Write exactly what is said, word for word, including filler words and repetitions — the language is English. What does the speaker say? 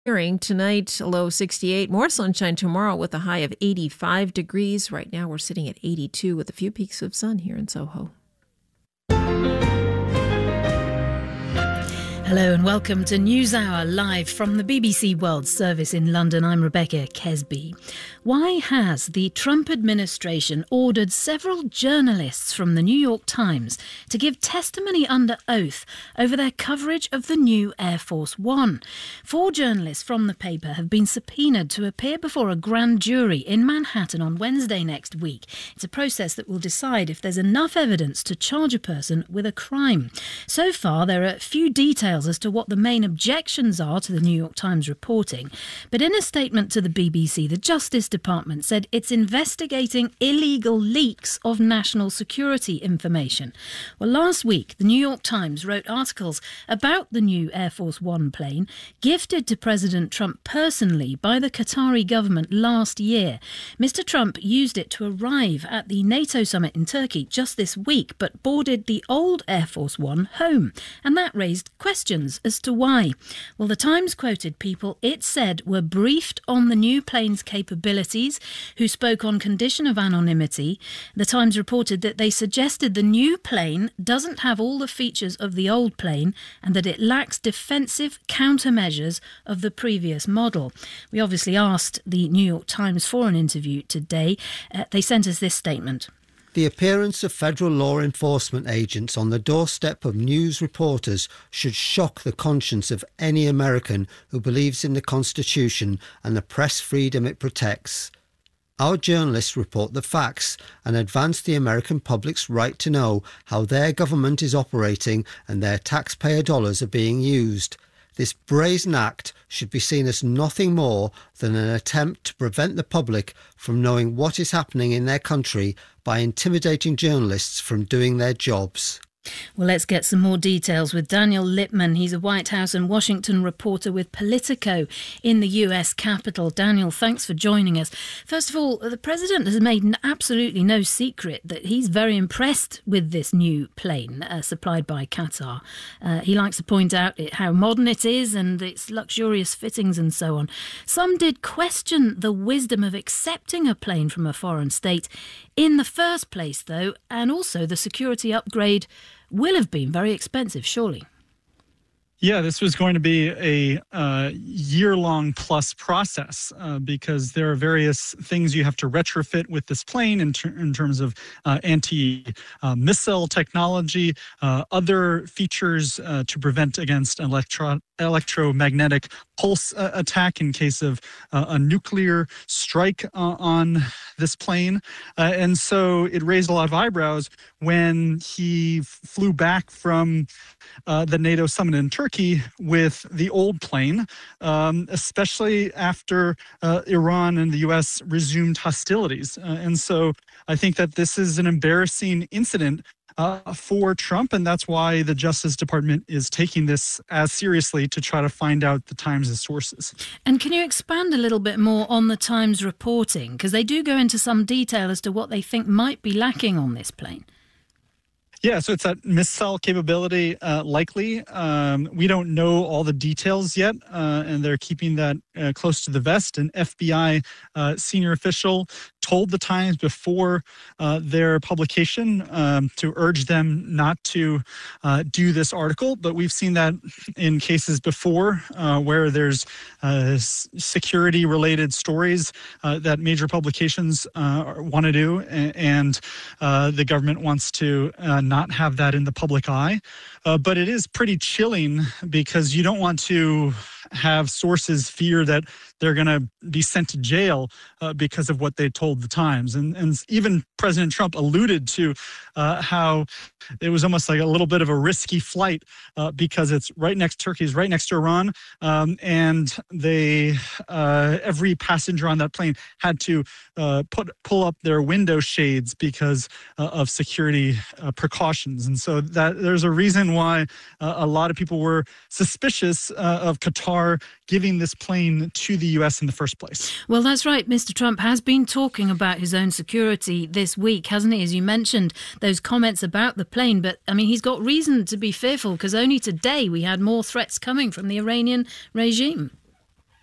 Hearing tonight, a low sixty-eight. More sunshine tomorrow with a high of eighty-five degrees. Right now we're sitting at eighty-two with a few peaks of sun here in Soho. Hello and welcome to NewsHour live from the B B C World Service in London. I'm Rebecca Kesby. Why has the Trump administration ordered several journalists from the New York Times to give testimony under oath over their coverage of the new Air Force One? Four journalists from the paper have been subpoenaed to appear before a grand jury in Manhattan on Wednesday next week. It's a process that will decide if there's enough evidence to charge a person with a crime. So far, there are few details as to what the main objections are to the New York Times reporting. But in a statement to the B B C, the Justice Department said it's investigating illegal leaks of national security information. Well, last week, the New York Times wrote articles about the new Air Force One plane, gifted to President Trump personally by the Qatari government last year. Mister Trump used it to arrive at the NATO summit in Turkey just this week, but boarded the old Air Force One home. And that raised questions as to why. Well, the Times quoted people it said were briefed on the new plane's capabilities, who spoke on condition of anonymity. The Times reported that they suggested the new plane doesn't have all the features of the old plane and that it lacks defensive countermeasures of the previous model. We obviously asked the New York Times for an interview today. Uh, they sent us this statement. The appearance of federal law enforcement agents on the doorstep of news reporters should shock the conscience of any American who believes in the Constitution and the press freedom it protects. Our journalists report the facts and advance the American public's right to know how their government is operating and their taxpayer dollars are being used. This brazen act should be seen as nothing more than an attempt to prevent the public from knowing what is happening in their country by intimidating journalists from doing their jobs. Well, let's get some more details with Daniel Lippman. He's a White House and Washington reporter with Politico in the U S Capitol. Daniel, thanks for joining us. First of all, the president has made absolutely no secret that he's very impressed with this new plane uh, supplied by Qatar. Uh, he likes to point out it, how modern it is and its luxurious fittings and so on. Some did question the wisdom of accepting a plane from a foreign state in the first place, though, and also the security upgrade will have been very expensive, surely. Yeah, this was going to be a uh, year-long plus process uh, because there are various things you have to retrofit with this plane in, ter- in terms of uh, anti-missile uh, technology, uh, other features uh, to prevent against electro- electromagnetic pulse uh, attack in case of uh, a nuclear strike uh, on this plane. Uh, and so it raised a lot of eyebrows when he f- flew back from uh, the NATO summit in Turkey with the old plane, um, especially after uh, Iran and the U S resumed hostilities. Uh, and so I think that this is an embarrassing incident Uh, for Trump, and that's why the Justice Department is taking this as seriously to try to find out the Times' sources. And can you expand a little bit more on the Times reporting? Because they do go into some detail as to what they think might be lacking on this plane. Yeah, so it's that missile capability, uh, likely. Um, we don't know all the details yet, uh, and they're keeping that uh, close to the vest. An F B I uh, senior official told the Times before uh, their publication um, to urge them not to uh, do this article. But we've seen that in cases before uh, where there's uh, security-related stories uh, that major publications uh, want to do, and uh, the government wants to uh, not have that in the public eye. Uh, but it is pretty chilling because you don't want to have sources fear that they're going to be sent to jail uh, because of what they told the Times. And, and even President Trump alluded to uh, how it was almost like a little bit of a risky flight uh, because it's right next, Turkey's right next to Iran. Um, and they, uh, every passenger on that plane had to uh, put pull up their window shades because uh, of security uh, precautions. And so that there's a reason why uh, a lot of people were suspicious uh, of Qatar giving this plane to the U S in the first place. Well, that's right. Mister Trump has been talking about his own security this week, hasn't he? As you mentioned, those comments about the plane. But, I mean, he's got reason to be fearful because only today we had more threats coming from the Iranian regime.